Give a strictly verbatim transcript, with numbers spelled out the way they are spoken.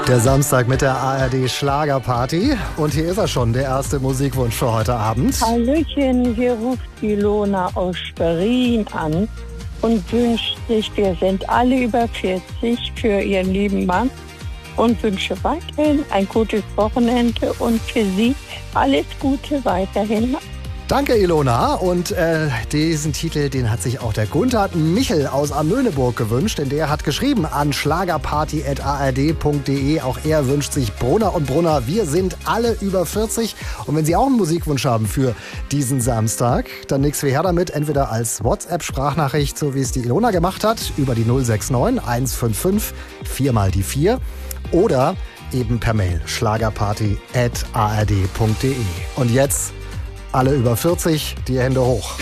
Der Samstag mit der A R D Schlagerparty. Und hier ist er schon, der erste Musikwunsch für heute Abend. Hallöchen, hier ruft Ilona aus Schwerin an und wünscht sich, wir sind alle über vierzig, für ihren lieben Mann und wünsche weiterhin ein gutes Wochenende und für Sie alles Gute weiterhin. Danke, Ilona. Und äh, diesen Titel, den hat sich auch der Gunther Michel aus Amöneburg gewünscht, denn der hat geschrieben an schlagerparty at a r d punkt d e. Auch er wünscht sich Brunner und Brunner. Wir sind alle über vierzig. Und wenn Sie auch einen Musikwunsch haben für diesen Samstag, dann nichts wie her damit. Entweder als WhatsApp-Sprachnachricht, so wie es die Ilona gemacht hat, über die null sechs neun eins fünf fünf vier mal die vier oder eben per Mail schlagerparty at a r d punkt d e. Und jetzt alle über vierzig, die Hände hoch.